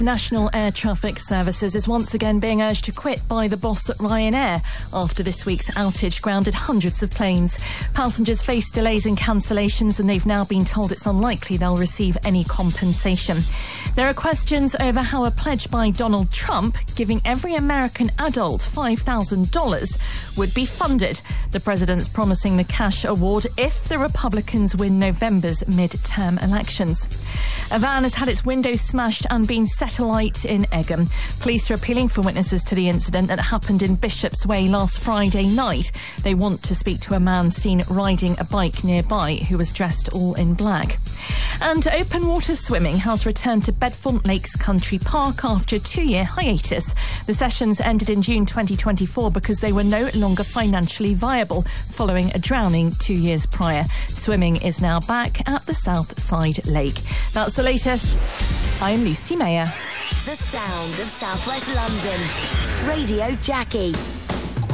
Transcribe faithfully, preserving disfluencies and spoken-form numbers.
National Air Traffic Services is once again being urged to quit by the boss at Ryanair after this week's outage grounded hundreds of planes. Passengers face delays and cancellations, and they've now been told it's unlikely they'll receive any compensation. There are questions over how a pledge by Donald Trump giving every American adult five thousand dollars would be funded. The president's promising the cash award if the Republicans win November's mid-term elections. A van has had its windows smashed and been set alight in Egham. Police are appealing for witnesses to the incident that happened in Bishop's Way last Friday night. They want to speak to a man seen riding a bike nearby who was dressed all in black. And open water swimming has returned to Bedfont Lakes Country Park after a two-year hiatus. The sessions ended in June twenty twenty-four because they were no longer financially viable following a drowning two years prior. Swimming is now back at the South Side Lake. That's the latest. I'm Lucy Mayer. The sound of South West London. Radio Jackie.